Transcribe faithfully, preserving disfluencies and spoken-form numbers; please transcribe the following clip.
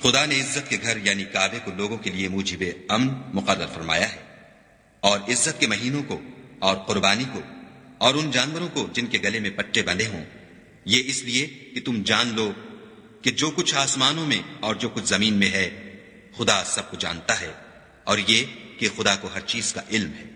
खुदा ने इज्जत के घर यानी काबे को लोगों के लिए मूजिबे अमन मुकर्रर फरमाया है, और इज्जत के महीनों को और कुर्बानी को और उन जानवरों को जिनके गले में पट्टे बंधे हों, ये इसलिए कि तुम जान लो कि जो कुछ आसमानों में और जो कुछ जमीन में है, खुदा सब कुछ जानता है, और ये कि खुदा को हर चीज का इल्म है।